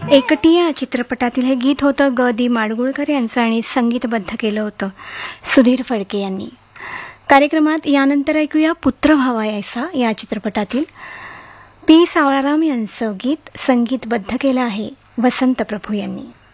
एकटी या चित्रपटातील हे गीत होतं ग दी माडगुळकर यांचं आणि संगीतबद्ध केलं होतं सुधीर फडके यांनी. कार्यक्रमात यानंतर ऐकूया पुत्र व्हावा यायसा या चित्रपटातील पी सावळाराम यांचं गीत संगीतबद्ध केलं आहे वसंत प्रभू यांनी.